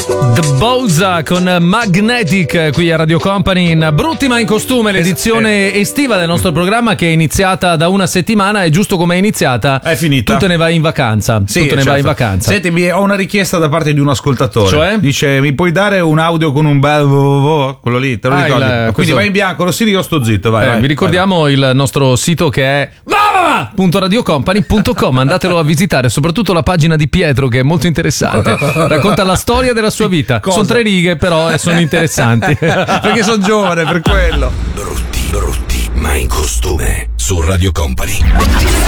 The Bowza con Magnetic qui a Radio Company in Brutti ma in costume, l'edizione estiva del nostro programma che è iniziata da una settimana e giusto come è iniziata è finita. Tu te ne vai in vacanza. Sì, tu te ne vai in vacanza. Senti, ho una richiesta da parte di un ascoltatore. Cioè? Dice: mi puoi dare un audio con un bel quello lì, te lo ricordi? Quindi questo... vai in bianco, Rossini, io sto zitto, vai. Vi ricordiamo il nostro sito che è .radiocompany.com, andatelo a visitare, soprattutto la pagina di Pietro che è molto interessante, racconta la storia della sua vita. Sono 3 righe però sono interessanti perché sono giovane, per quello. Brutti ma in costume su Radio Company.